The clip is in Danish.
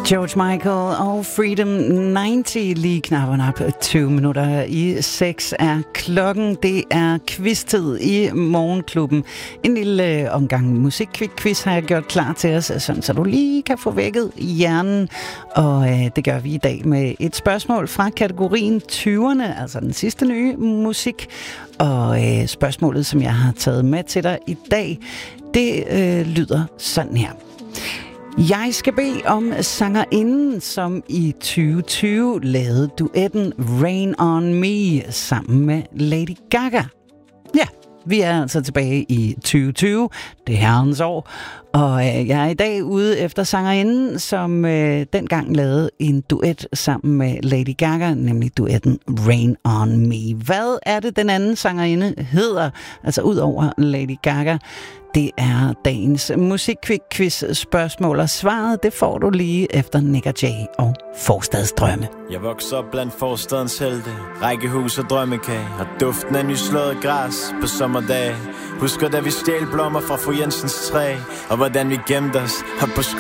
George Michael og Freedom 90, lige knapperne op 20 minutter i 6 er klokken. Det er quiz-tid i Morgenklubben. En lille omgang musikquiz har jeg gjort klar til os, sådan så du lige kan få vækket hjernen. Og det gør vi i dag med et spørgsmål fra kategorien 20'erne, altså den sidste nye musik. Og spørgsmålet, som jeg har taget med til dig i dag, det lyder sådan her. Jeg skal bede om sangerinden, som i 2020 lavede duetten Rain on Me sammen med Lady Gaga. Ja, vi er altså tilbage i 2020, det er herrens år, og jeg er i dag ude efter sangerinden, som dengang lavede en duet sammen med Lady Gaga, nemlig duetten Rain on Me. Hvad er det, den anden sangerinde hedder, altså ud over Lady Gaga? Det er dagens musikquiz-spørgsmål, og svaret det får du lige efter Nick Jay og Forstadsdrømme. Jeg vokser op blandt forstadens helte, rækkehus og drømmekage, og duften af nyslået græs på sommerdage. Husker da vi stjal blommer fra fru Jensens træ, og hvordan vi gemte os op på